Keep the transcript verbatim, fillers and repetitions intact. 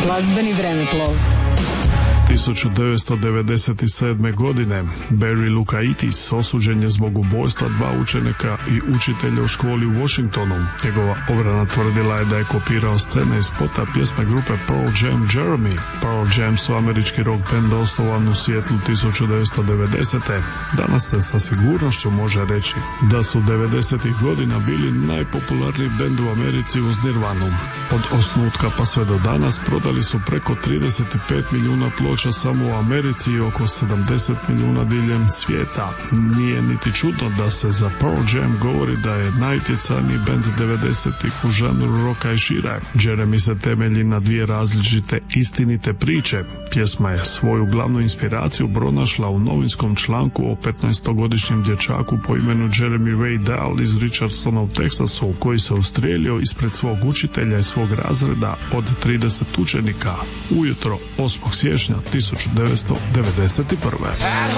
Glazbeni vremeplov. tisuću devetsto devedeset sedme. godine Barry Lukaitis osuđen je zbog ubojstva dva učenika i učitelja u školi u Washingtonu. Njegova obrana tvrdila je da je kopirao scene iz spota pjesme grupe Pearl Jam Jeremy. Pearl Jam su američki rock band osnovan u Seattlu tisuću devetsto devedesete. Danas se sa sigurnošću može reći da su devedesetih godina bili najpopularniji bend u Americi uz Nirvanu. Od osnutka pa sve do danas prodali su preko trideset pet milijuna ploča samo u Americi i oko sedamdeset milijuna diljem svijeta. Nije niti čudno da se za Pearl Jam govori da je najutjecajniji bend devedesetih u žanru roka i šire. Jeremy se temelji na dvije različite istinite priče. Pjesma je svoju glavnu inspiraciju pronašla u novinskom članku o petnaestogodišnjem dječaku po imenu Jeremy Ray Dahl iz Richardsona u Teksasu, koji se ustrijelio ispred svog učitelja i svog razreda od trideset učenika ujutro osmog siječnja tisuću devetsto devedeset prve.